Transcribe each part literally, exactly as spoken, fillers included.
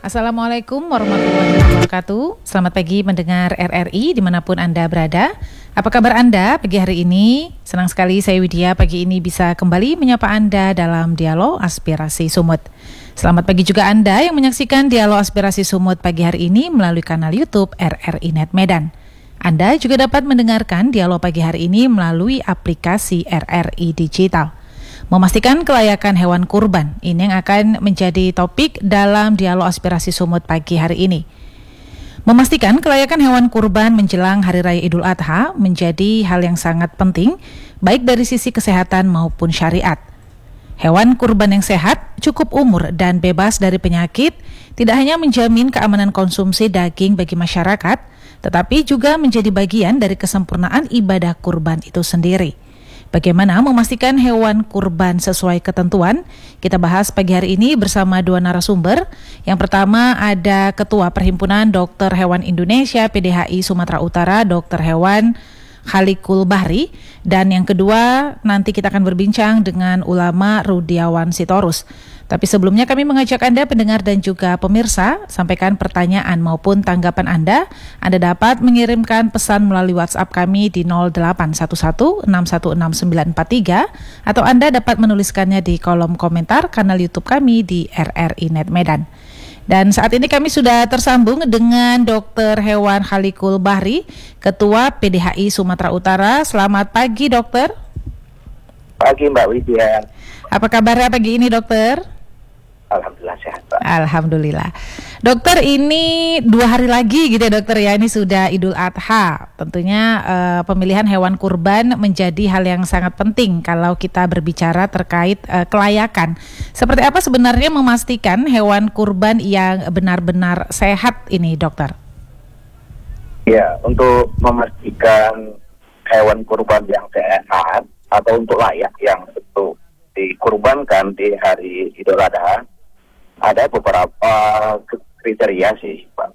Assalamualaikum warahmatullahi wabarakatuh. Selamat pagi mendengar R R I dimanapun Anda berada. Apa kabar Anda pagi hari ini? Senang sekali saya Widya pagi ini bisa kembali menyapa Anda dalam Dialog Aspirasi Sumut. Selamat pagi juga Anda yang menyaksikan Dialog Aspirasi Sumut pagi hari ini melalui kanal YouTube R R I Net Medan. Anda juga dapat mendengarkan dialog pagi hari ini melalui aplikasi R R I Digital. Memastikan kelayakan hewan kurban, ini yang akan menjadi topik dalam Dialog Aspirasi Sumut pagi hari ini. Memastikan kelayakan hewan kurban menjelang Hari Raya Idul Adha menjadi hal yang sangat penting, baik dari sisi kesehatan maupun syariat. Hewan kurban yang sehat, cukup umur dan bebas dari penyakit, tidak hanya menjamin keamanan konsumsi daging bagi masyarakat, tetapi juga menjadi bagian dari kesempurnaan ibadah kurban itu sendiri. Bagaimana memastikan hewan kurban sesuai ketentuan? Kita bahas pagi hari ini bersama dua narasumber. Yang pertama ada Ketua Perhimpunan Dokter Hewan Indonesia P D H I Sumatera Utara, Dokter Hewan Khalikul Bahri. Dan yang kedua nanti kita akan berbincang dengan ulama Rudiawan Sitorus. Tapi sebelumnya kami mengajak Anda pendengar dan juga pemirsa sampaikan pertanyaan maupun tanggapan Anda. Anda dapat mengirimkan pesan melalui WhatsApp kami di nol delapan satu satu enam satu enam sembilan empat tiga atau Anda dapat menuliskannya di kolom komentar kanal YouTube kami di R R I Net Medan. Dan saat ini kami sudah tersambung dengan Dokter Hewan Khalikul Bahri, Ketua P D H I Sumatera Utara. Selamat pagi, Dokter. Pagi, Mbak Widya. Apa kabarnya pagi ini, Dokter? Alhamdulillah sehat, Pak. Alhamdulillah. Dokter, ini dua hari lagi gitu ya dokter ya, ini sudah Idul Adha. Tentunya uh, pemilihan hewan kurban menjadi hal yang sangat penting kalau kita berbicara terkait uh, kelayakan. Seperti apa sebenarnya memastikan hewan kurban yang benar-benar sehat ini dokter? Ya, untuk memastikan hewan kurban yang sehat atau untuk layak yang untuk dikurbankan di hari Idul Adha, ada beberapa kriteria sih, Pak.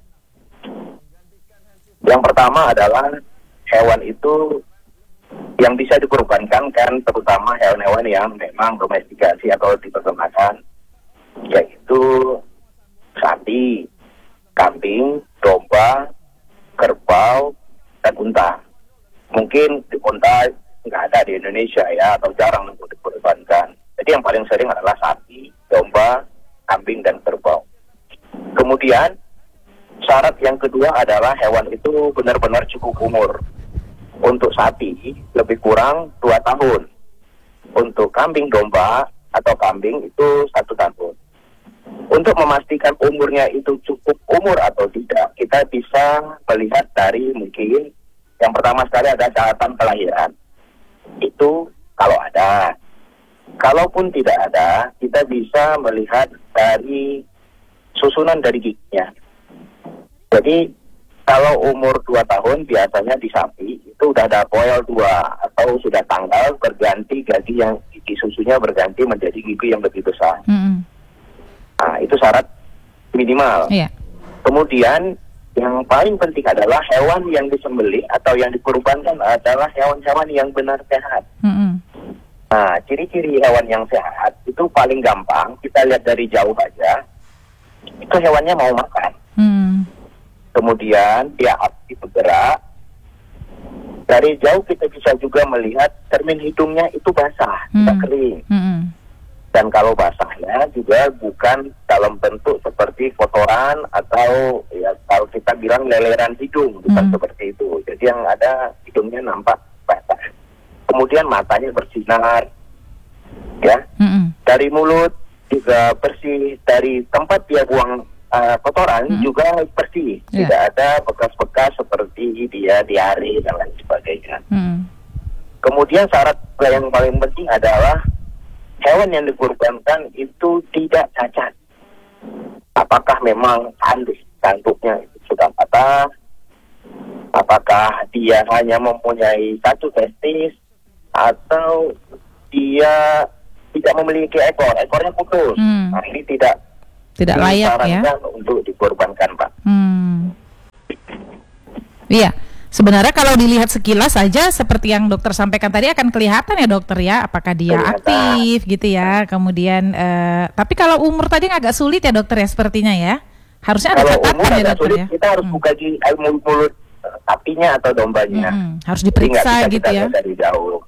Yang pertama adalah hewan itu yang bisa dikurbankan kan terutama hewan-hewan yang memang domestikasi atau diternakan, yaitu sapi, kambing, domba, kerbau, dan unta. Mungkin unta nggak ada di Indonesia ya, atau jarang untuk dikurbankan. Jadi yang paling sering adalah sapi, domba, kambing, dan kerbau. Kemudian syarat yang kedua adalah hewan itu benar-benar cukup umur. Untuk sapi lebih kurang dua tahun. Untuk kambing, domba, atau kambing itu satu tahun. Untuk memastikan umurnya itu cukup umur atau tidak, kita bisa melihat dari mungkin yang pertama sekali ada catatan kelahiran. Itu kalau ada. Kalaupun tidak ada, kita bisa melihat dari susunan dari giginya. Jadi kalau umur dua tahun biasanya di sapi itu udah ada poel dua atau sudah tanggal berganti gigi yang gigi susunya berganti menjadi gigi yang lebih besar. Mm-hmm. Nah itu syarat minimal. Yeah. Kemudian yang paling penting adalah hewan yang disembelih atau yang dikurbankan adalah hewan-hewan yang benar sehat. Mm-hmm. Nah, ciri-ciri hewan yang sehat itu paling gampang kita lihat dari jauh aja. Itu hewannya mau makan. Hmm. Kemudian dia aktif bergerak. Dari jauh kita bisa juga melihat cermin hidungnya itu basah, hmm. tidak kering. Hmm. Dan kalau basahnya juga bukan dalam bentuk seperti kotoran atau ya kalau kita bilang leleran hidung, bukan hmm. seperti itu. Jadi yang ada hidungnya nampak basah. Kemudian matanya bersinar, ya. Mm-hmm. Dari mulut juga bersih, dari tempat dia buang uh, kotoran mm-hmm. juga bersih, yeah. Tidak ada bekas-bekas seperti dia diare dan lain sebagainya. Mm-hmm. Kemudian syarat yang paling penting adalah hewan yang dikurbankan itu tidak cacat. Apakah memang tanduk tanduknya sudah patah? Apakah dia hanya mempunyai satu testis? Atau dia tidak memiliki ekor, ekornya putus. Hmm. Nah, ini tidak tidak layak ya untuk dikorbankan, Pak. Hmm. Iya, sebenarnya kalau dilihat sekilas saja seperti yang dokter sampaikan tadi akan kelihatan ya dokter ya, apakah dia kelihatan aktif gitu ya. Kemudian, eh, tapi kalau umur tadi agak sulit ya dokter ya sepertinya ya. Harusnya ada Kalau catatan umur ya agak dokter sulit, ya. kita harus Hmm. buka di eh, mulut eh, sapinya atau dombanya. Hmm, harus Jadi nggak diperiksa bisa gitu kita ya. lihat dari jauh.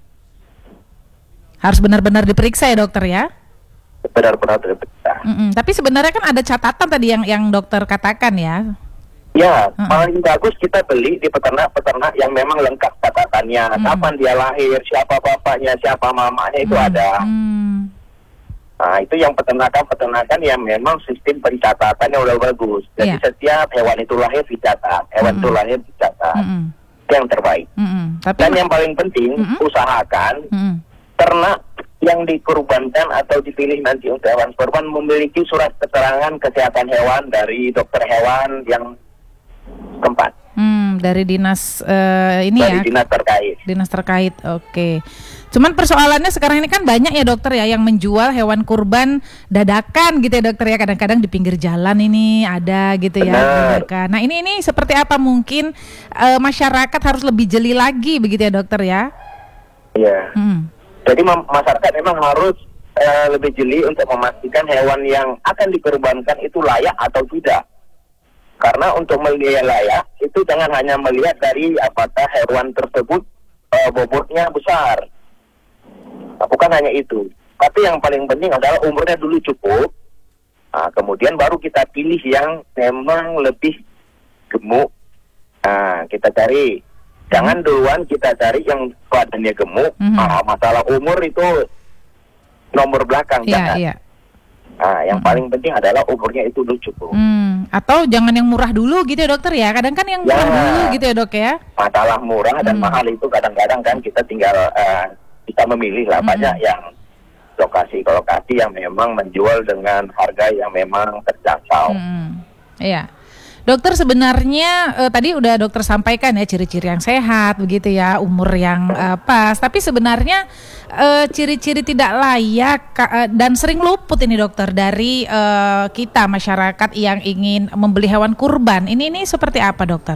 Harus benar-benar diperiksa ya dokter ya. Benar-benar terperiksa. Mm-mm. Tapi sebenarnya kan ada catatan tadi yang yang dokter katakan ya. Ya, Mm-mm. paling bagus kita beli di peternak-peternak yang memang lengkap catatannya. Mm-mm. Kapan dia lahir, siapa bapaknya, siapa mamanya, itu Mm. ada. Mm. Nah, itu yang peternakan-peternakan yang memang sistem pencatatannya udah bagus. Jadi Iya. setiap hewan itu lahir dicatat, hewan Mm-mm. itu lahir dicatat. Mm-mm. Itu yang terbaik. Mm-mm. Tapi Dan yang paling penting, Mm-mm. usahakan Mm-mm. ternak yang dikurbankan atau dipilih nanti untuk hewan kurban memiliki surat keterangan kesehatan hewan dari dokter hewan yang tempat, Hmm, dari dinas eh, ini dari ya. dinas terkait. Dinas terkait, oke. Cuman persoalannya sekarang ini kan banyak ya dokter ya yang menjual hewan kurban dadakan gitu ya dokter ya. Kadang-kadang di pinggir jalan ini ada gitu ya Benar. dadakan. Nah ini ini seperti apa mungkin eh, masyarakat harus lebih jeli lagi begitu ya dokter ya? Iya. Hmm. Jadi mem- masyarakat memang harus eh, lebih jeli untuk memastikan hewan yang akan dikorbankan itu layak atau tidak. Karena untuk melihat layak itu jangan hanya melihat dari apakah hewan tersebut eh, bobotnya besar. Nah, bukan hanya itu. Tapi yang paling penting adalah umurnya dulu cukup. Nah, kemudian baru kita pilih yang memang lebih gemuk. Nah, kita cari. Jangan duluan kita cari yang badannya gemuk. Mhm. Ah, masalah umur itu nomor belakang. Iya, jangan. iya. Nah, yang Mhm. paling penting adalah umurnya itu dulu cukup. Hmm. Atau jangan yang murah dulu gitu ya dokter ya. Kadang kan yang murah Ya. dulu gitu ya dok ya. Masalah murah dan Mhm. mahal itu kadang-kadang kan kita tinggal eh, kita memilih lah. Mhm. Banyak yang lokasi-lokasi yang memang menjual dengan harga yang memang terjangkau. Hmm, iya. Dokter sebenarnya eh, tadi udah dokter sampaikan ya ciri-ciri yang sehat begitu ya, umur yang eh, pas. Tapi sebenarnya eh, ciri-ciri tidak layak ka- eh, dan sering luput ini dokter dari eh, kita masyarakat yang ingin membeli hewan kurban. Ini ini seperti apa dokter?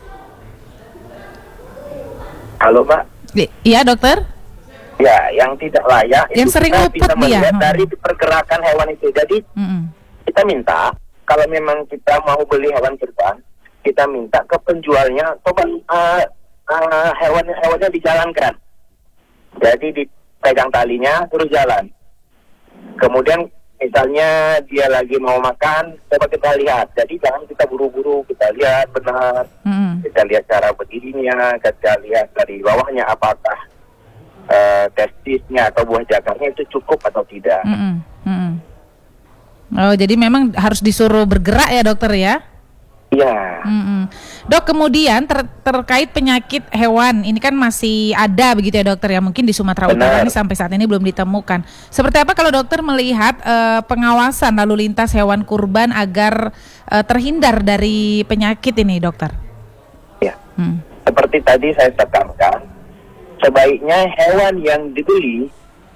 Halo Mbak. I- Iya dokter. Ya, yang tidak layak Yang itu sering kita luput bisa dia. melihat Hmm. dari pergerakan hewan itu. Jadi Mm-mm. kita minta kalau memang kita mau beli hewan kurban, kita minta ke penjualnya coba uh, uh, hewan-hewannya dijalankan. Jadi dipegang talinya terus jalan. Kemudian misalnya dia lagi mau makan, coba kita lihat. Jadi jangan kita buru-buru, kita lihat benar. Mm-mm. Kita lihat cara berdirinya, kita lihat dari bawahnya apakah uh, testisnya atau buah jakarnya itu cukup atau tidak. Mm-mm. Mm-mm. Oh jadi memang harus disuruh bergerak ya dokter ya? Iya. Mm-mm. Dok, kemudian ter- terkait penyakit hewan, ini kan masih ada begitu ya dokter ya, mungkin di Sumatera Utara Benar. ini sampai saat ini belum ditemukan. Seperti apa kalau dokter melihat eh, pengawasan lalu lintas hewan kurban agar eh, terhindar dari penyakit ini dokter? Ya. Hmm. Seperti tadi saya tekankan, sebaiknya hewan yang dibeli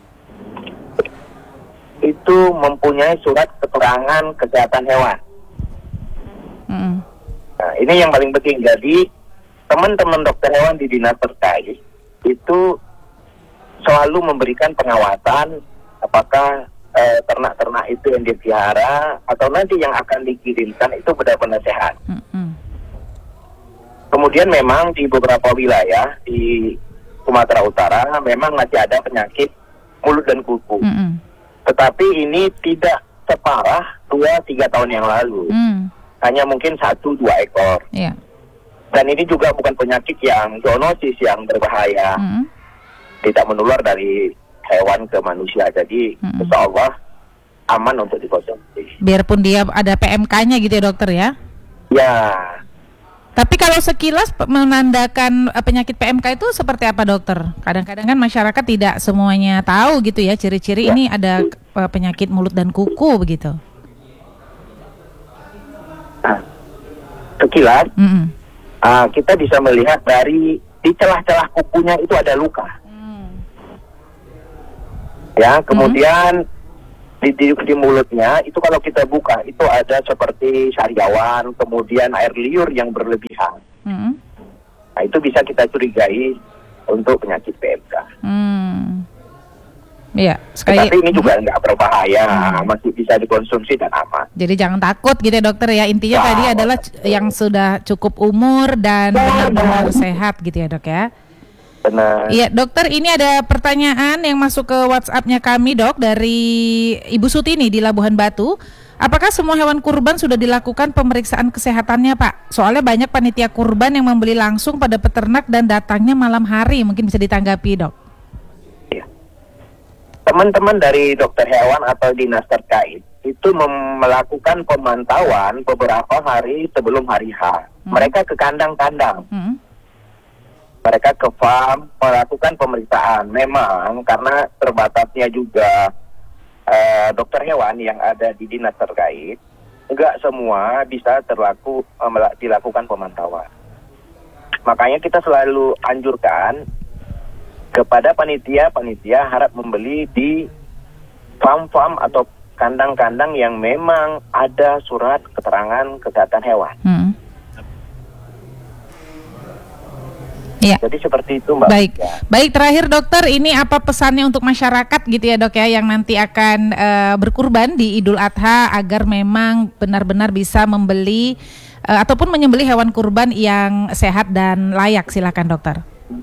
itu mempunyai surat keterangan kesehatan hewan. Mm-mm. Nah, ini yang paling penting. Jadi teman-teman dokter hewan di dinas terkait itu selalu memberikan pengawasan apakah eh, ternak-ternak itu yang dipelihara atau nanti yang akan dikirimkan itu benar-benar sehat. Mm-mm. Kemudian memang di beberapa wilayah di Sumatera Utara memang masih ada penyakit mulut dan kuku. Mm-mm. Tetapi ini tidak separah dua tiga tahun yang lalu. Mm. Hanya mungkin satu dua ekor. Iya. Dan ini juga bukan penyakit yang zoonosis yang berbahaya. Mm-mm. Tidak menular dari hewan ke manusia. Jadi Mm-mm. insya Allah aman untuk dikonsumsi. Biarpun dia ada P M K-nya gitu ya dokter ya? Ya, Tapi kalau sekilas pe- menandakan eh, penyakit P M K itu seperti apa dokter? Kadang-kadang kan masyarakat tidak semuanya tahu gitu ya ciri-ciri Ya. ini ada eh, penyakit mulut dan kuku begitu. nah, sekilas Mm-mm. ah, kita bisa melihat dari di celah-celah kukunya itu ada luka. Ya, kemudian di, di, di mulutnya itu kalau kita buka itu ada seperti sariawan, kemudian air liur yang berlebihan. Mm-mm. Nah, itu bisa kita curigai untuk penyakit P M K. Hmm. Iya, sekali. Tapi ini juga nggak berbahaya, hmm. masih bisa dikonsumsi dan aman. Jadi jangan takut gitu ya dokter ya. Intinya Ya, tadi adalah yang sudah cukup umur dan benar-benar sehat gitu ya dok ya. Benar. Iya dokter, ini ada pertanyaan yang masuk ke WhatsApp-nya kami dok dari Ibu Sutini di Labuhan Batu. Apakah semua hewan kurban sudah dilakukan pemeriksaan kesehatannya Pak? Soalnya banyak panitia kurban yang membeli langsung pada peternak dan datangnya malam hari. Mungkin bisa ditanggapi dok. Teman-teman dari dokter hewan atau dinas terkait itu mem- melakukan pemantauan beberapa hari sebelum hari H. Hmm. Mereka ke kandang-kandang, hmm. mereka ke farm melakukan pemeriksaan. Memang karena terbatasnya juga uh, dokter hewan yang ada di dinas terkait, enggak semua bisa terlaku uh, dilakukan pemantauan. Makanya kita selalu anjurkan kepada panitia-panitia harap membeli di farm-farm atau kandang-kandang yang memang ada surat keterangan kesehatan hewan. Hmm. Ya. Jadi seperti itu Mbak. Baik, ya. Baik terakhir dokter, ini apa pesannya untuk masyarakat gitu ya dok ya, yang nanti akan uh, berkurban di Idul Adha agar memang benar-benar bisa membeli uh, ataupun menyembelih hewan kurban yang sehat dan layak. Silakan dokter.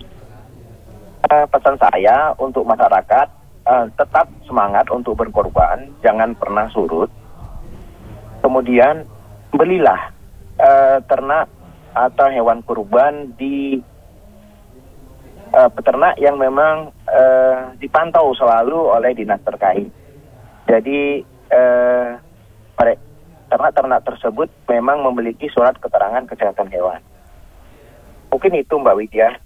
Uh, pesan saya untuk masyarakat uh, tetap semangat untuk berkorban, jangan pernah surut. Kemudian belilah uh, ternak atau hewan kurban di uh, peternak yang memang uh, dipantau selalu oleh dinas terkait. Jadi uh, ternak-ternak tersebut memang memiliki surat keterangan kesehatan hewan. Mungkin itu Mbak Widya.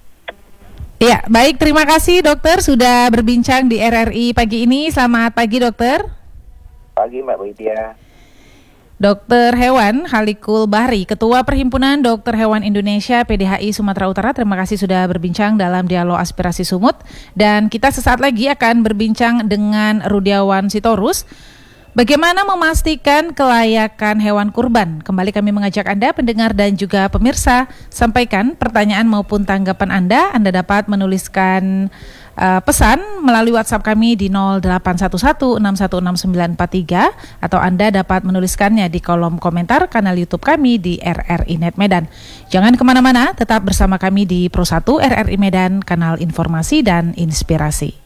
Ya, baik, terima kasih dokter sudah berbincang di R R I pagi ini. Selamat pagi dokter. Pagi Mbak Widya. Dokter Hewan Halikul Bahri, Ketua Perhimpunan Dokter Hewan Indonesia P D H I Sumatera Utara, terima kasih sudah berbincang dalam Dialog Aspirasi Sumut. Dan kita sesaat lagi akan berbincang dengan Rudiawan Sitorus. Bagaimana memastikan kelayakan hewan kurban? Kembali kami mengajak Anda, pendengar dan juga pemirsa, sampaikan pertanyaan maupun tanggapan Anda. Anda dapat menuliskan uh, pesan melalui WhatsApp kami di nol delapan satu satu enam satu enam sembilan empat tiga atau Anda dapat menuliskannya di kolom komentar kanal YouTube kami di R R I Net Medan. Jangan kemana-mana, tetap bersama kami di Pro satu R R I Medan, kanal informasi dan inspirasi.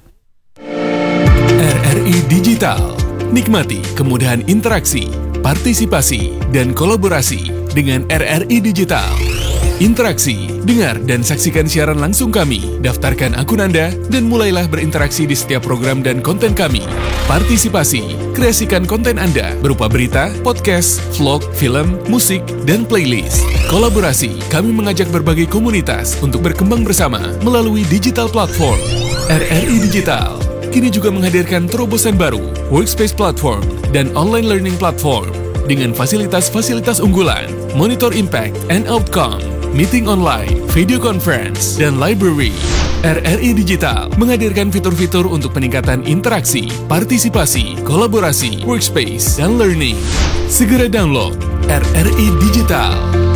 R R I Digital. Nikmati kemudahan interaksi, partisipasi, dan kolaborasi dengan R R I Digital. Interaksi, dengar, dan saksikan siaran langsung kami. Daftarkan akun Anda dan mulailah berinteraksi di setiap program dan konten kami. Partisipasi, kreasikan konten Anda berupa berita, podcast, vlog, film, musik, dan playlist. Kolaborasi, kami mengajak berbagai komunitas untuk berkembang bersama melalui digital platform. R R I Digital kini juga menghadirkan terobosan baru, workspace platform, dan online learning platform dengan fasilitas-fasilitas unggulan, monitor impact and outcome, meeting online, video conference, dan library. R R I Digital menghadirkan fitur-fitur untuk peningkatan interaksi, partisipasi, kolaborasi, workspace, dan learning. Segera download R R I Digital.